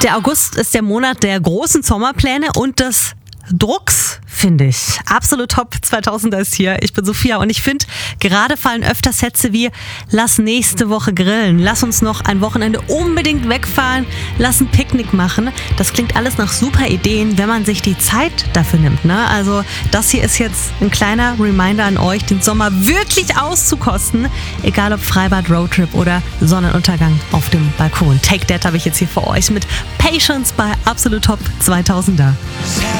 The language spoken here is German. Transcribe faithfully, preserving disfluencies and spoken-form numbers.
Der August ist der Monat der großen Sommerpläne und des Drucks, finde ich. Absolut top zweitausender ist hier. Ich bin Sophia und ich finde, gerade fallen öfter Sätze wie lass nächste Woche grillen, lass uns noch ein Wochenende unbedingt wegfahren, lass ein Picknick machen. Das klingt alles nach super Ideen, wenn man sich die Zeit dafür nimmt, ne? Also das hier ist jetzt ein kleiner Reminder an euch, den Sommer wirklich auszukosten, egal ob Freibad, Roadtrip oder Sonnenuntergang auf dem Balkon. Take That habe ich jetzt hier für euch mit Patience bei Absolut Top zweitausender.